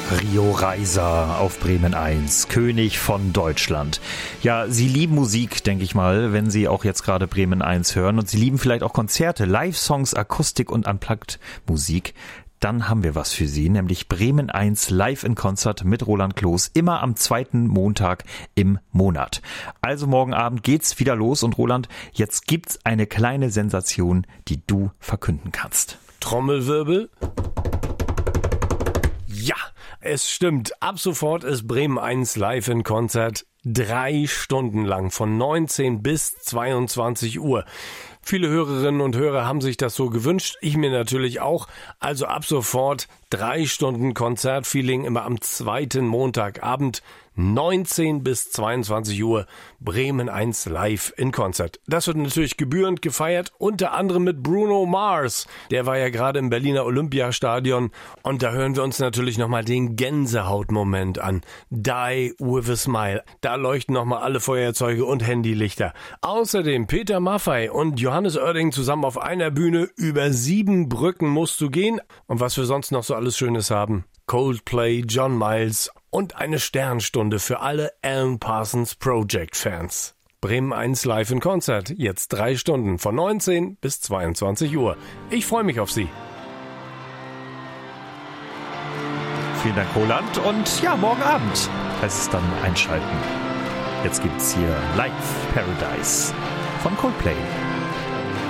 Rio Reiser auf Bremen 1, König von Deutschland. Ja, Sie lieben Musik, denke ich mal, wenn Sie auch jetzt gerade Bremen 1 hören. Und Sie lieben vielleicht auch Konzerte, Live-Songs, Akustik und Unplugged-Musik. Dann haben wir was für Sie, nämlich Bremen 1 live in Konzert mit Roland Kloß, immer am 2. Montag im Monat. Also morgen Abend geht's wieder los und Roland, jetzt gibt's eine kleine Sensation, die du verkünden kannst. Trommelwirbel. Ja, es stimmt. Ab sofort ist Bremen 1 live in Konzert 3 Stunden lang von 19 bis 22 Uhr. Viele Hörerinnen und Hörer haben sich das so gewünscht, ich mir natürlich auch. Also ab sofort 3 Stunden Konzertfeeling immer am 2. Montagabend 19 bis 22 Uhr Bremen 1 live in Konzert. Das wird natürlich gebührend gefeiert, unter anderem mit Bruno Mars. Der war ja gerade im Berliner Olympiastadion und da hören wir uns natürlich nochmal den Gänsehautmoment an. Die with a Smile. Da leuchten nochmal alle Feuerzeuge und Handylichter. Außerdem Peter Maffay und Johannes Oerding zusammen auf einer Bühne. Über 7 Brücken musst du gehen. Und was wir sonst noch so alles Schönes haben. Coldplay, John Miles und eine Sternstunde für alle Alan Parsons Project Fans. Bremen 1 live in Konzert, jetzt 3 Stunden von 19 bis 22 Uhr. Ich freue mich auf Sie. Vielen Dank, Roland. Und ja, morgen Abend heißt es dann einschalten. Jetzt gibt's hier Live Paradise von Coldplay.